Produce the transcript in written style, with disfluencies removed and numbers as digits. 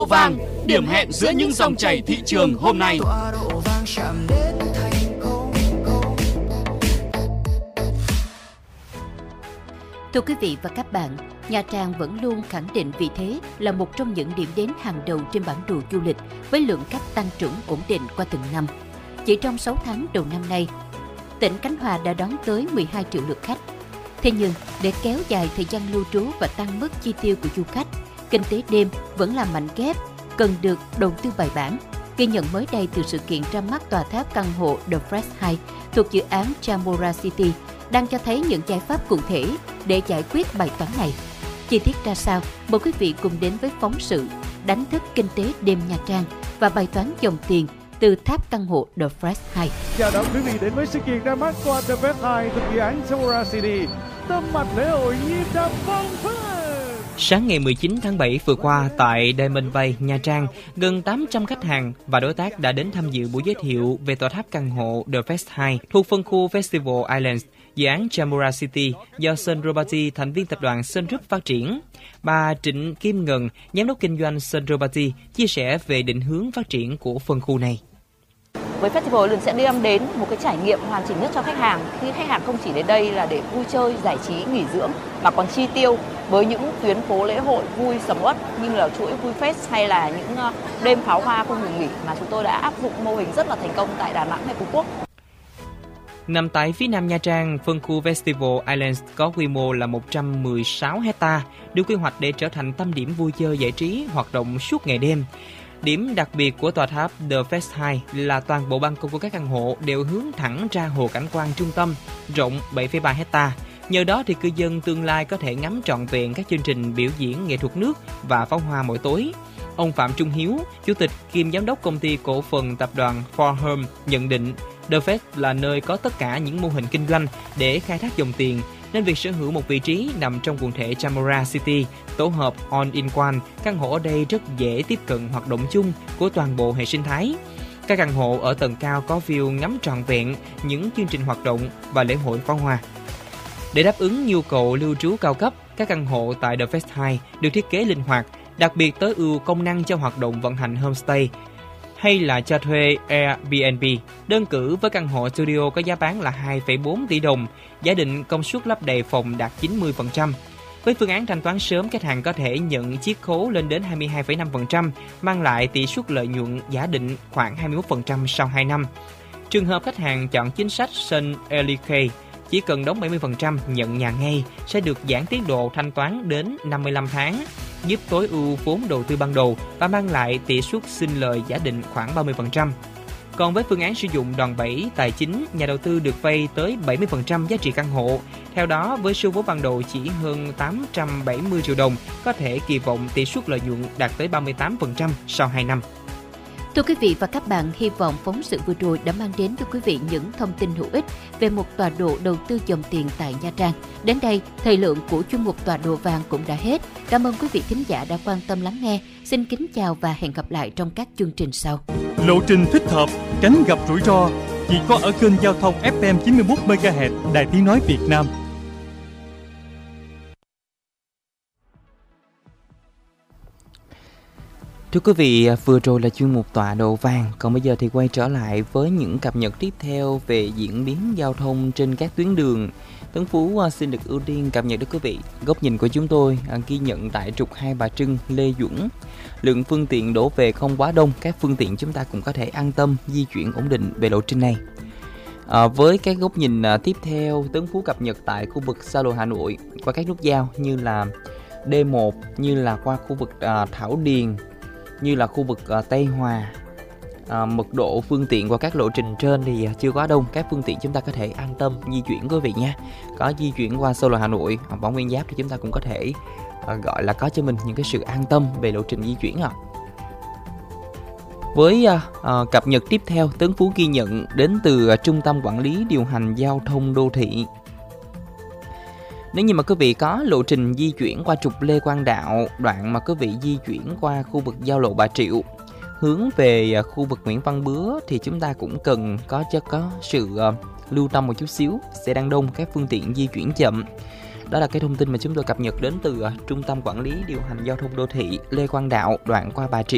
Vàng, điểm hẹn giữa những dòng chảy thị trường hôm nay. Thưa quý vị và các bạn, Nha Trang vẫn luôn khẳng định vị thế là một trong những điểm đến hàng đầu trên bản đồ du lịch với lượng khách tăng trưởng ổn định qua từng năm. Chỉ trong 6 tháng đầu năm nay, tỉnh Khánh Hòa đã đón tới 12 triệu lượt khách. Thế nhưng, để kéo dài thời gian lưu trú và tăng mức chi tiêu của du khách, kinh tế đêm vẫn là mảnh ghép, cần được đầu tư bài bản. Ghi nhận mới đây từ sự kiện ra mắt tòa tháp căn hộ The Fresh High thuộc dự án Chamora City đang cho thấy những giải pháp cụ thể để giải quyết bài toán này. Chi tiết ra sao? Mời quý vị cùng đến với phóng sự đánh thức kinh tế đêm Nha Trang và bài toán dòng tiền từ tháp căn hộ The Fresh High. Chào đón quý vị đến với sự kiện ra mắt tòa The Fresh High thuộc dự án Chamora City, tâm mạch lễ hội nhịp đập phong phú. Sáng ngày 19 tháng 7 vừa qua tại Diamond Bay, Nha Trang, gần 800 khách hàng và đối tác đã đến tham dự buổi giới thiệu về tòa tháp căn hộ The Fresh High thuộc phân khu Festival Islands, dự án Chamora City do Sun Property, thành viên tập đoàn Sun Group phát triển. Bà Trịnh Kim Ngân, giám đốc kinh doanh Sun Property, chia sẻ về định hướng phát triển của phân khu này. Với Festival Island sẽ đem đến một cái trải nghiệm hoàn chỉnh nhất cho khách hàng. Khi khách hàng không chỉ đến đây là để vui chơi, giải trí, nghỉ dưỡng mà còn chi tiêu với những tuyến phố lễ hội vui sầm uất như là chuỗi Vui Fest hay là những đêm pháo hoa không ngừng nghỉ mà chúng tôi đã áp dụng mô hình rất là thành công tại Đà Nẵng hay Phú Quốc. Nằm tại phía nam Nha Trang, phân khu Festival Islands có quy mô là 116 hectare, được quy hoạch để trở thành tâm điểm vui chơi giải trí, hoạt động suốt ngày đêm. Điểm đặc biệt của tòa tháp The Fresh High là toàn bộ ban công của các căn hộ đều hướng thẳng ra hồ cảnh quan trung tâm, rộng 7,3 hectare. Nhờ đó thì cư dân tương lai có thể ngắm trọn vẹn các chương trình biểu diễn nghệ thuật nước và pháo hoa mỗi tối. Ông Phạm Trung Hiếu, chủ tịch kiêm giám đốc công ty cổ phần tập đoàn For Home nhận định, The Fest là nơi có tất cả những mô hình kinh doanh để khai thác dòng tiền, nên việc sở hữu một vị trí nằm trong quần thể Chamora City, tổ hợp All-in-One, căn hộ ở đây rất dễ tiếp cận hoạt động chung của toàn bộ hệ sinh thái. Các căn hộ ở tầng cao có view ngắm trọn vẹn những chương trình hoạt động và lễ hội pháo hoa. Để đáp ứng nhu cầu lưu trú cao cấp, các căn hộ tại The Fresh High được thiết kế linh hoạt, đặc biệt tối ưu công năng cho hoạt động vận hành homestay hay là cho thuê Airbnb. Đơn cử với căn hộ studio có giá bán là 2,4 tỷ đồng, giả định công suất lắp đầy phòng đạt 90%. Với phương án thanh toán sớm, khách hàng có thể nhận chiết khấu lên đến 22,5%, mang lại tỷ suất lợi nhuận giả định khoảng 21% sau 2 năm. Trường hợp khách hàng chọn chính sách Sun LK, chỉ cần đóng 70% nhận nhà ngay, sẽ được giãn tiến độ thanh toán đến 55 tháng, giúp tối ưu vốn đầu tư ban đầu và mang lại tỷ suất sinh lời giả định khoảng 30%. Còn với phương án sử dụng đòn bẩy tài chính, nhà đầu tư được vay tới 70% giá trị căn hộ. Theo đó, với số vốn ban đầu chỉ hơn 870 triệu đồng, có thể kỳ vọng tỷ suất lợi nhuận đạt tới 38% sau 2 năm. Thưa quý vị và các bạn, hy vọng phóng sự vừa rồi đã mang đến cho quý vị những thông tin hữu ích về một tọa độ đầu tư dòng tiền tại Nha Trang. Đến đây, thời lượng của chuyên mục Tọa độ vàng cũng đã hết. Cảm ơn quý vị thính giả đã quan tâm lắng nghe. Xin kính chào và hẹn gặp lại trong các chương trình sau. Lộ trình thích hợp, tránh gặp rủi ro, chỉ có ở kênh giao thông FM 91 MHz Đài Tiếng nói Việt Nam. Thưa quý vị, vừa rồi là chuyên mục Tọa độ vàng, còn bây giờ thì quay trở lại với những cập nhật tiếp theo về diễn biến giao thông trên các tuyến đường. Tấn Phú xin được ưu tiên cập nhật đến quý vị. Góc nhìn của chúng tôi ghi nhận tại trục Hai Bà Trưng, Lê Duẩn. Lượng phương tiện đổ về không quá đông, các phương tiện chúng ta cũng có thể an tâm di chuyển ổn định về lộ trình này. Với các góc nhìn tiếp theo, Tấn Phú cập nhật tại khu vực xa lộ Hà Nội qua các nút giao như là D1, như là qua khu vực Thảo Điền, như là khu vực Tây Hòa. Mật độ phương tiện qua các lộ trình trên thì chưa quá đông, các phương tiện chúng ta có thể an tâm di chuyển quý vị nha. Có di chuyển qua Sô Lô Hà Nội, Võ Nguyên Giáp thì chúng ta cũng có thể gọi là có cho mình những cái sự an tâm về lộ trình di chuyển ạ. Với cập nhật tiếp theo, Tấn Phú ghi nhận đến từ Trung tâm Quản lý Điều hành Giao thông Đô thị. Nếu như mà quý vị có lộ trình di chuyển qua trục Lê Quang Đạo, đoạn mà quý vị di chuyển qua khu vực giao lộ Bà Triệu, hướng về khu vực Nguyễn Văn Bứa thì chúng ta cũng cần có sự lưu tâm một chút xíu, xe đang đông, các phương tiện di chuyển chậm. Đó là cái thông tin mà chúng tôi cập nhật đến từ Trung tâm Quản lý Điều hành Giao thông Đô thị Lê Quang Đạo, đoạn qua Bà Triệu.